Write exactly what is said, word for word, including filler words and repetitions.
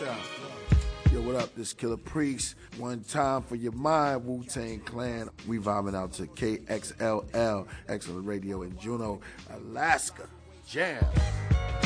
out. Yo, what up? This Killer Priest. One time for your mind, Wu-Tang Clan. We vibing out to K X L L, Excellent Radio in Juneau, Alaska. Jam.